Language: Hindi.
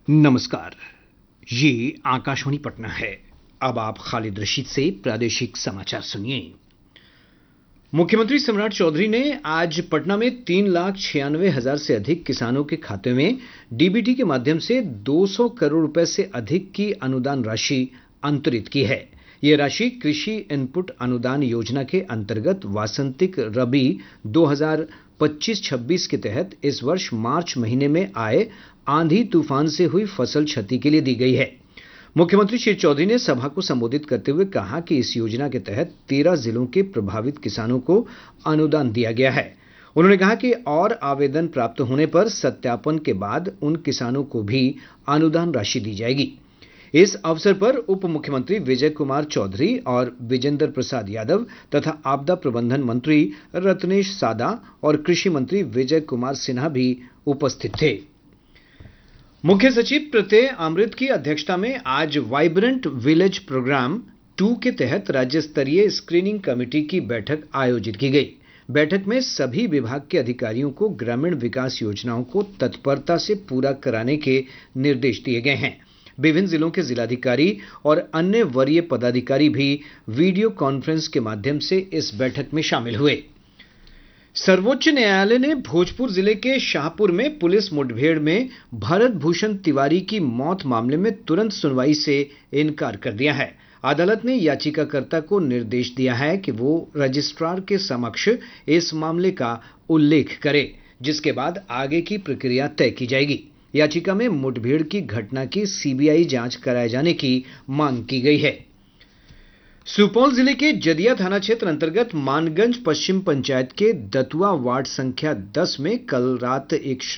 नमस्कार। ये आकाशवाणी पटना है। अब आप खालिद रशीद से प्रादेशिक समाचार सुनिए। मुख्यमंत्री सम्राट चौधरी ने आज पटना में 3,96,000 से अधिक किसानों के खाते में डीबीटी के माध्यम से 200 करोड़ रुपए से अधिक की अनुदान राशि अंतरित की है। ये राशि कृषि इनपुट अनुदान योजना के अंतर्गत वासंतिक रबी 2025-26 के तहत इस वर्ष मार्च महीने में आए आंधी तूफान से हुई फसल क्षति के लिए दी गई है। मुख्यमंत्री श्री चौधरी ने सभा को संबोधित करते हुए कहा कि इस योजना के तहत 13 जिलों के प्रभावित किसानों को अनुदान दिया गया है। उन्होंने कहा कि और आवेदन प्राप्त होने पर सत्यापन के बाद उन किसानों को भी अनुदान राशि दी जाएगी। इस अवसर पर उप मुख्यमंत्री विजय कुमार चौधरी और विजेंद्र प्रसाद यादव तथा आपदा प्रबंधन मंत्री रत्नेश सादा और कृषि मंत्री विजय कुमार सिन्हा भी उपस्थित थे। मुख्य सचिव प्रत्यय अमृत की अध्यक्षता में आज वाइब्रेंट विलेज प्रोग्राम 2 के तहत राज्य स्तरीय स्क्रीनिंग कमेटी की बैठक आयोजित की गई। बैठक में सभी विभाग के अधिकारियों को ग्रामीण विकास योजनाओं को तत्परता से पूरा कराने के निर्देश दिए गए हैं। विभिन्न जिलों के जिलाधिकारी और अन्य वरीय पदाधिकारी भी वीडियो कॉन्फ्रेंस के माध्यम से इस बैठक में शामिल हुए। सर्वोच्च न्यायालय ने भोजपुर जिले के शाहपुर में पुलिस मुठभेड़ में भरत भूषण तिवारी की मौत मामले में तुरंत सुनवाई से इनकार कर दिया है। अदालत ने याचिकाकर्ता को निर्देश दिया है कि वो रजिस्ट्रार के समक्ष इस मामले का उल्लेख करे, जिसके बाद आगे की प्रक्रिया तय की जाएगी। याचिका में मुठभेड़ की घटना की सीबीआई जांच कराए जाने की मांग की गई है। सुपौल जिले के जदिया थाना क्षेत्र अंतर्गत मानगंज पश्चिम पंचायत के दतुआ वार्ड संख्या 10 में कल रात एक